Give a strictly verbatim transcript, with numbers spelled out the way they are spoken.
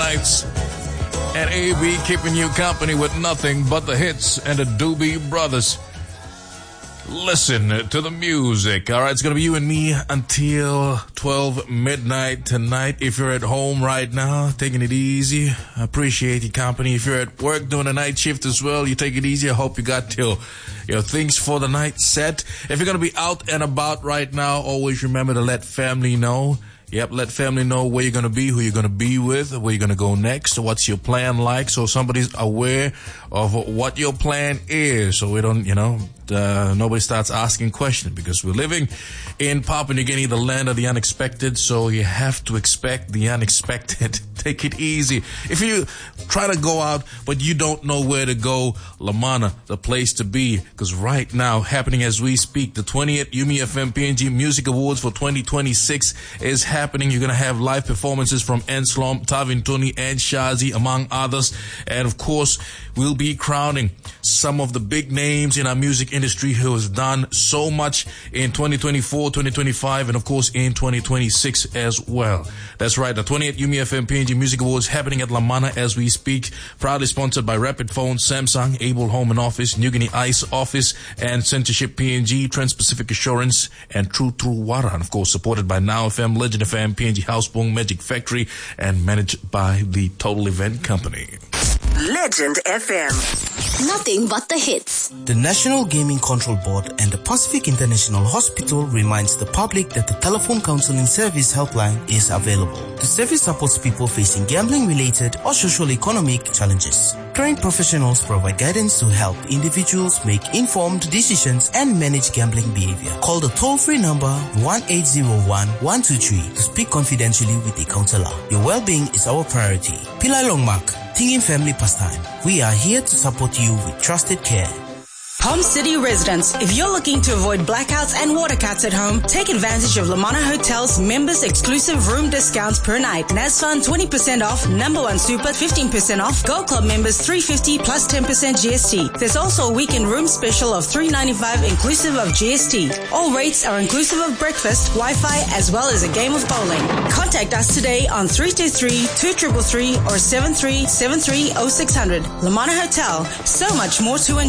nights. And A B keeping you company with nothing but the hits and the Doobie Brothers. Listen to the music. All right, it's going to be you and me until twelve midnight tonight. If you're at home right now, taking it easy, I appreciate your company. If you're at work doing a night shift as well, you take it easy. I hope you got your, your things for the night set. If you're going to be out and about right now, always remember to let family know. Yep, let family know where you're going to be, who you're going to be with, where you're going to go next, what's your plan like, so somebody's aware of what your plan is, so we don't, you know, uh, nobody starts asking questions, because we're living in Papua New Guinea, the land of the unexpected, so you have to expect the unexpected. Take it easy. If you try to go out, but you don't know where to go, Lamana, the place to be, because right now, happening as we speak, the twentieth Yumi F M P N G Music Awards for twenty twenty-six is happening. You're going to have live performances from Enslom, Tavin Tuni, and Shazi, among others. And of course, we'll be crowning some of the big names in our music industry who has done so much in twenty twenty-four, twenty twenty-five, and of course in twenty twenty-six as well. That's right, the twentieth Yumi F M P N G Music Awards happening at Lamana as we speak. Proudly sponsored by Rapid Phone, Samsung, Able Home and Office, New Guinea Ice Office, and Censorship P N G, Trans-Pacific Assurance, and True True Water. And of course supported by Now F M, Legend F M, P N G Houseboom, Magic Factory, and managed by the Total Event Company. Legend F M. Nothing but the hits. The National Gaming Control Board and the Pacific International Hospital reminds the public that the telephone counseling service helpline is available. The service supports people facing gambling-related or socio-economic challenges. Trained professionals provide guidance to help individuals make informed decisions and manage gambling behavior. Call the toll-free number one eight zero one, one two three to speak confidentially with a counselor. Your well-being is our priority. Pillai Longmark, Tingin Family Pastime. We are here to support you with trusted care. Home City residents, if you're looking to avoid blackouts and water cuts at home, take advantage of Lamana Hotel's members exclusive room discounts per night. NASFUN twenty percent off, Number One Super fifteen percent off, Gold Club members three hundred fifty plus ten percent G S T. There's also a weekend room special of three hundred ninety-five inclusive of G S T. All rates are inclusive of breakfast, Wi-Fi, as well as a game of bowling. Contact us today on three two three, two three three three or seven three seven three oh six hundred. Lamana Hotel, so much more to enjoy.